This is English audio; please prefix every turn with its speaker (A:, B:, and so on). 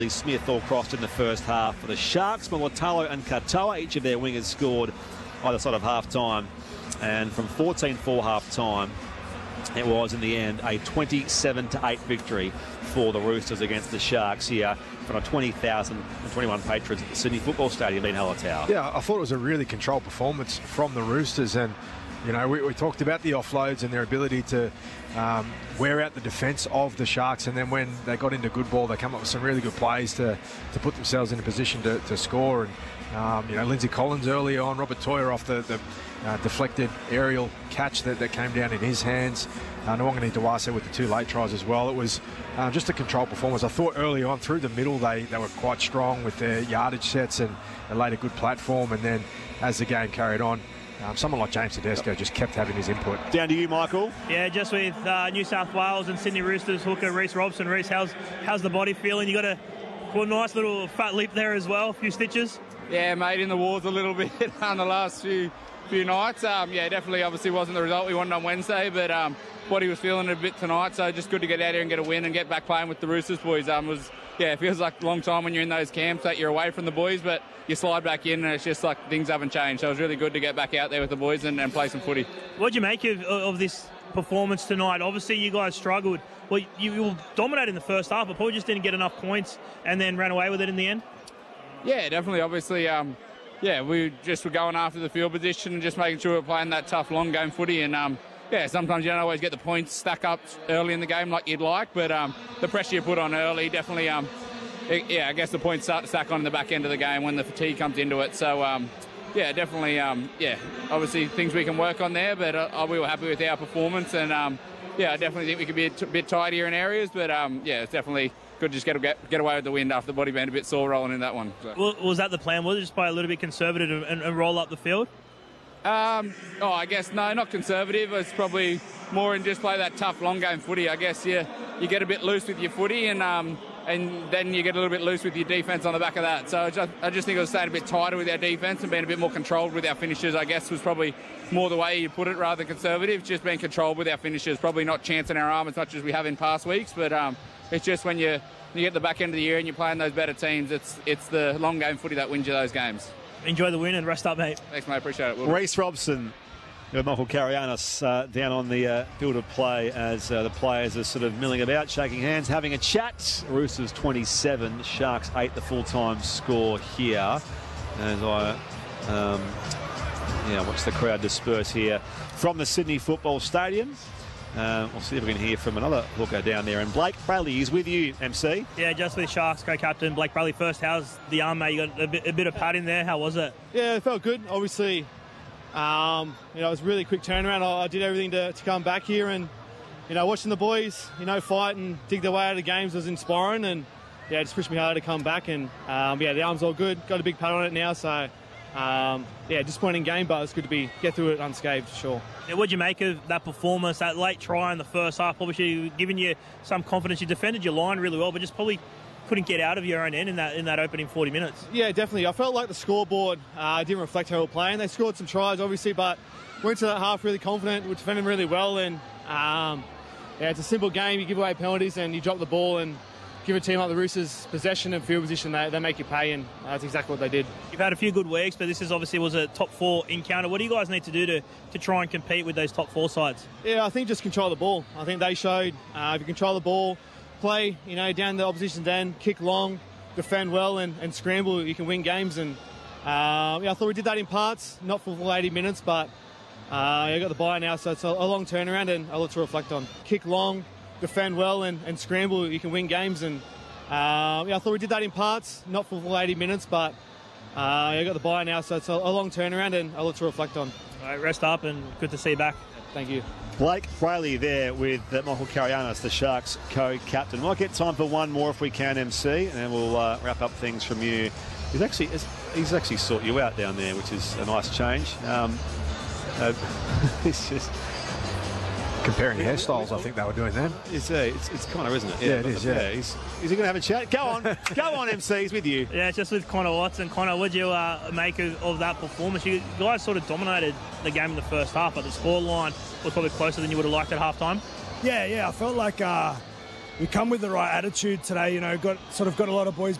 A: Smith all crossed in the first half for the Sharks. Mulitalo and Katoa, each of their wingers scored either side of half-time. And from 14-4 half-time, it was, in the end, a 27-8 victory for the Roosters against the Sharks here in front of 20,021 patrons at the Sydney Football Stadium in Hallertau.
B: Yeah, I thought it was a really controlled performance from the Roosters, and you know, we talked about the offloads and their ability to wear out the defence of the Sharks, and then when they got into good ball, they come up with some really good plays to put themselves in a position to score. And you know, Lindsay Collins early on, Robert Toyer off the deflected aerial catch that came down in his hands. Nwangani Dawase with the 2 late tries as well. It was just a controlled performance. I thought early on through the middle they were quite strong with their yardage sets and they laid a good platform, and then as the game carried on, someone like James Tedesco just kept having his input.
A: Down to you, Michael.
C: Yeah, just with New South Wales and Sydney Roosters hooker Reece Robson. Reece, how's the body feeling? You got a nice little fat lip there as well, a few stitches.
D: Yeah, mate, in the wars a little bit on the last few nights. Yeah, definitely, obviously wasn't the result we wanted on Wednesday, but body was feeling it a bit tonight, so just good to get out here and get a win and get back playing with the Roosters boys. It feels like a long time when you're in those camps that you're away from the boys, but you slide back in and it's just like things haven't changed. So it was really good to get back out there with the boys and play some footy.
C: What did you make of this performance tonight? Obviously, you guys struggled. Well, you were dominating in the first half, but probably just didn't get enough points and then ran away with it in the end.
D: Yeah, definitely. Obviously, we just were going after the field position and just making sure we're playing that tough, long game footy. And sometimes you don't always get the points stack up early in the game like you'd like, but the pressure you put on early definitely, I guess the points start to stack on in the back end of the game when the fatigue comes into it. So, definitely, obviously things we can work on there, but we were happy with our performance. And, I definitely think we could be a bit tidier in areas, but, it's definitally good to just get away with the wind after the body being a bit sore rolling in that one. So.
C: Well, was that the plan? Was it just play a little bit conservative and roll up the field?
D: I guess no, not conservative. It's probably more in just play that tough long game footy. I guess you get a bit loose with your footy and then you get a little bit loose with your defence on the back of that. So I just think it was staying a bit tighter with our defence and being a bit more controlled with our finishes, I guess, was probably more the way you put it rather than conservative. Just being controlled with our finishes, probably not chancing our arm as much as we have in past weeks, but it's just when you get the back end of the year and you're playing those better teams, it's the long game footy that wins you those games.
C: Enjoy the win and rest up, mate.
D: Thanks, mate. Appreciate it.
A: Reece Robson, Michael Karayanis down on the field of play as the players are sort of milling about, shaking hands, having a chat. Roosters 27, Sharks 8, the full-time score here. As I watch the crowd disperse here from the Sydney Football Stadium. We'll see if we can hear from another hooker down there. And Blake Brayley is with you, MC.
C: Yeah, just with Sharks co-captain Blake Brayley first. How's the arm, mate? You got a bit of pad in there. How was it?
E: Yeah, it felt good. Obviously, it was a really quick turnaround. I did everything to come back here, and watching the boys, fight and dig their way out of the games was inspiring, and it just pushed me harder to come back. And the arm's all good. Got a big pad on it now, so disappointing game, but it's good to get through it unscathed for sure.
C: Yeah, what did you make of that performance, that late try in the first half? Obviously, giving you some confidence. You defended your line really well, but just probably couldn't get out of your own end in that opening 40 minutes. Yeah, definitely. I felt like the scoreboard didn't reflect how we were playing. They scored some tries, obviously, but went to that half really confident. We defended really well, and it's a simple game. You give away penalties and you drop the ball and give a team like the Roosters possession and field position, they make you pay, and that's exactly what they did. You've had a few good weeks, but this obviously was a top 4 encounter. What do you guys need to do to try and compete with those top 4 sides? Yeah, I think just control the ball. I think they showed if you control the ball, play down the opposition's end, kick long, defend well and scramble, you can win games. And I thought we did that in parts, not for full 80 minutes, but I got the bye now, so it's a long turnaround and a lot to reflect on. Kick long, defend well and scramble, you can win games. And I thought we did that in parts, not for full 80 minutes, but I got the bye now, so it's a long turnaround and a lot to reflect on. All right, rest up and good to see you back. Thank you.
A: Blake Brayley there with Michael Karayanis, the Sharks co-captain. Might get time for one more if we can, MC, and then we'll wrap up things from you. He's actually sought you out down there, which is a nice change. It's just
B: comparing hairstyles, I think they were doing then.
A: It's kind of, isn't it?
B: Yeah, it is, yeah.
A: Is he going to have a chat? Go on, MC, he's with you.
C: Yeah, just with Connor Watson. Connor, what did you make of that performance? You guys sort of dominated the game in the first half, but the scoreline was probably closer than you would have liked at half-time.
F: Yeah, I felt like we come with the right attitude today. You know, got a lot of boys